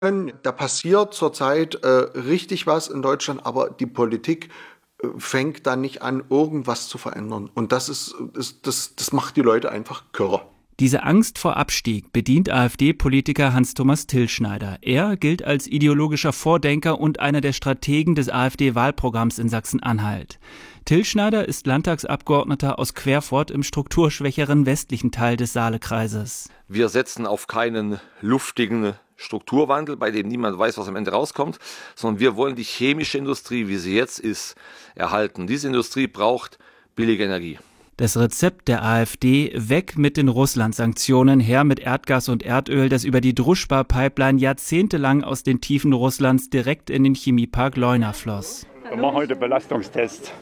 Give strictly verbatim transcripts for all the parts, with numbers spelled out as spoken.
Da passiert zurzeit äh, richtig was in Deutschland, aber die Politik äh, fängt da nicht an, irgendwas zu verändern. Und das ist, ist das, das macht die Leute einfach kirre. Diese Angst vor Abstieg bedient AfD-Politiker Hans-Thomas Tillschneider. Er gilt als ideologischer Vordenker und einer der Strategen des AfD-Wahlprogramms in Sachsen-Anhalt. Tillschneider ist Landtagsabgeordneter aus Querfurt im strukturschwächeren westlichen Teil des Saalekreises. Wir setzen auf keinen luftigen Strukturwandel, bei dem niemand weiß, was am Ende rauskommt, sondern wir wollen die chemische Industrie, wie sie jetzt ist, erhalten. Diese Industrie braucht billige Energie. Das Rezept der AfD: weg mit den Russland-Sanktionen, her mit Erdgas und Erdöl, das über die Druschba-Pipeline jahrzehntelang aus den Tiefen Russlands direkt in den Chemiepark Leuna floss. Wir machen heute Belastungstest.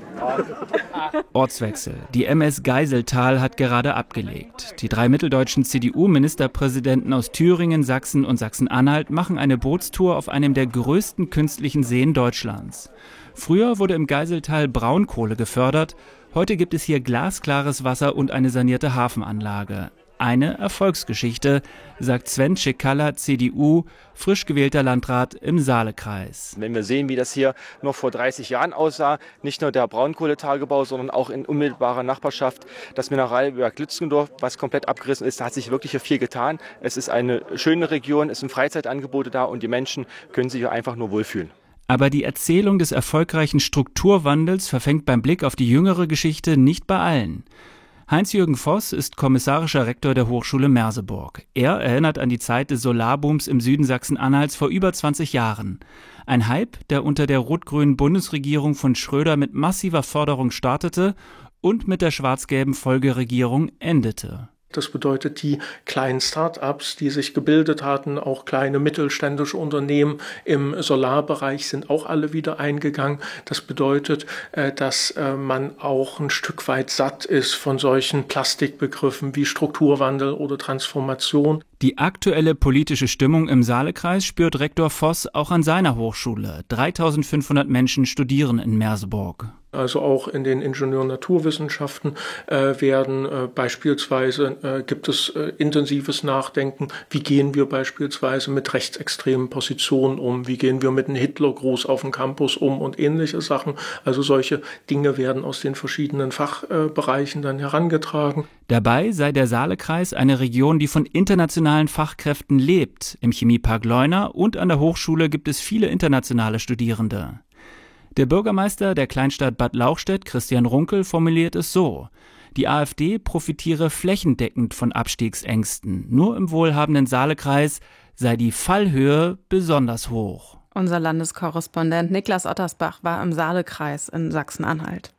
Ortswechsel. Die M S Geiseltal hat gerade abgelegt. Die drei mitteldeutschen C D U-Ministerpräsidenten aus Thüringen, Sachsen und Sachsen-Anhalt machen eine Bootstour auf einem der größten künstlichen Seen Deutschlands. Früher wurde im Geiseltal Braunkohle gefördert. Heute gibt es hier glasklares Wasser und eine sanierte Hafenanlage. Eine Erfolgsgeschichte, sagt Sven Cekala, C D U, frisch gewählter Landrat im Saalekreis. Wenn wir sehen, wie das hier noch vor dreißig Jahren aussah, nicht nur der Braunkohletagebau, sondern auch in unmittelbarer Nachbarschaft das Mineralwerk Lützgendorf, was komplett abgerissen ist, da hat sich wirklich viel getan. Es ist eine schöne Region, es sind Freizeitangebote da und die Menschen können sich hier einfach nur wohlfühlen. Aber die Erzählung des erfolgreichen Strukturwandels verfängt beim Blick auf die jüngere Geschichte nicht bei allen. Heinz-Jürgen Voss ist kommissarischer Rektor der Hochschule Merseburg. Er erinnert an die Zeit des Solarbooms im Süden Sachsen-Anhalts vor über zwanzig Jahren. Ein Hype, der unter der rot-grünen Bundesregierung von Schröder mit massiver Förderung startete und mit der schwarz-gelben Folgeregierung endete. Das bedeutet, die kleinen Start-ups, die sich gebildet hatten, auch kleine mittelständische Unternehmen im Solarbereich sind auch alle wieder eingegangen. Das bedeutet, dass man auch ein Stück weit satt ist von solchen Plastikbegriffen wie Strukturwandel oder Transformation. Die aktuelle politische Stimmung im Saalekreis spürt Rektor Voss auch an seiner Hochschule. dreitausendfünfhundert Menschen studieren in Merseburg. Also auch in den Ingenieur-Naturwissenschaften äh, werden äh, beispielsweise äh, gibt es äh, intensives Nachdenken. Wie gehen wir beispielsweise mit rechtsextremen Positionen um? Wie gehen wir mit einem Hitlergruß auf dem Campus um und ähnliche Sachen? Also solche Dinge werden aus den verschiedenen Fachbereichen äh, dann herangetragen. Dabei sei der Saalekreis eine Region, die von internationalen Fachkräften lebt. Im Chemiepark Leuna und an der Hochschule gibt es viele internationale Studierende. Der Bürgermeister der Kleinstadt Bad Lauchstädt, Christian Runkel, formuliert es so: Die AfD profitiere flächendeckend von Abstiegsängsten. Nur im wohlhabenden Saalekreis sei die Fallhöhe besonders hoch. Unser Landeskorrespondent Niklas Ottersbach war im Saalekreis in Sachsen-Anhalt.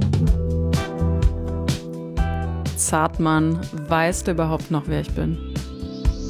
Zartmann, weißt du überhaupt noch, wer ich bin?